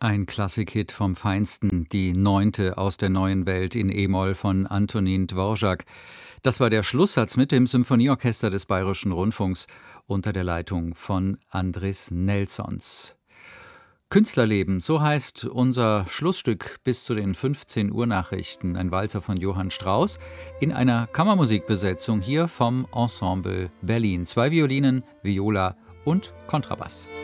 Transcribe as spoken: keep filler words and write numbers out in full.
Ein Klassik-Hit vom Feinsten, die Neunte aus der neuen Welt in E-Moll von Antonín Dvořák. Das war der Schlusssatz mit dem Symphonieorchester des Bayerischen Rundfunks unter der Leitung von Andris Nelsons. Künstlerleben, so heißt unser Schlussstück bis zu den fünfzehn Uhr Nachrichten, ein Walzer von Johann Strauss, in einer Kammermusikbesetzung hier vom Ensemble Berlin. Zwei Violinen, Viola und Kontrabass.